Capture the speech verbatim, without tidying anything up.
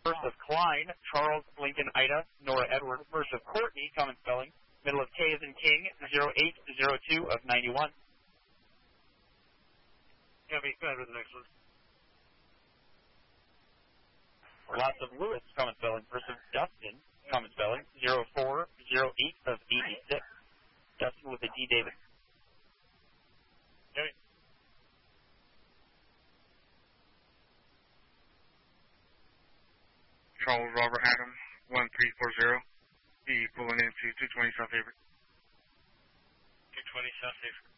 First of Klein, Charles, Lincoln, Ida, Nora, Edward. First of Courtney, common spelling. Middle of K as in King, zero eight zero two of ninety-one. Yeah, be go ahead with the next one. Lots of Lewis, common spelling. First of Dustin, common spelling, zero four zero eight of eighty-six. Dustin with a D. David. Okay. Charles Robert Adams, one three four zero. He pulling into two twenty South Avery. two twenty South Avery.